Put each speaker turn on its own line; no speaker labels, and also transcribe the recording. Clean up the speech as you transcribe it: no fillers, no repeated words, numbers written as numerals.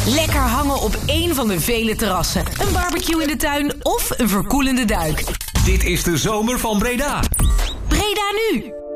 Lekker hangen op één van de vele terrassen. Een barbecue in de tuin of een verkoelende duik.
Dit is de zomer van Breda.
Breda nu!